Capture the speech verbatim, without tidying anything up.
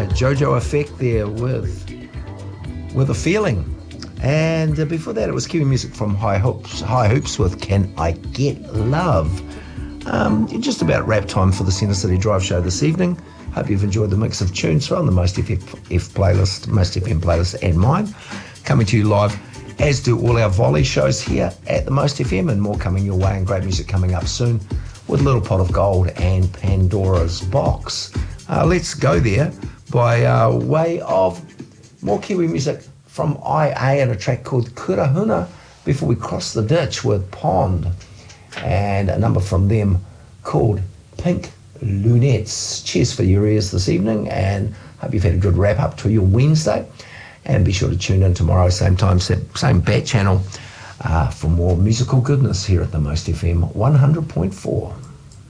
JoJo Effect there with with a Feeling. And uh, before that, it was Kiwi music from High Hoops, High Hoops with Can I Get Love. Um, just about wrap time for the Centre City Drive show this evening. Hope you've enjoyed the mix of tunes from the Most F F playlist, Most F M playlist and mine. Coming to you live, as do all our volley shows here at the Most F M, and more coming your way, and great music coming up soon with Little Pot of Gold and Pandora's Box. Uh, let's go there by uh, way of more Kiwi music from I A and a track called Kurahuna before we cross the ditch with Pond, and a number from them called Pink Lunettes. Cheers for your ears this evening, and hope you've had a good wrap up to your Wednesday, and be sure to tune in tomorrow same time, same bat channel uh, for more musical goodness here at the Most F M one hundred point four.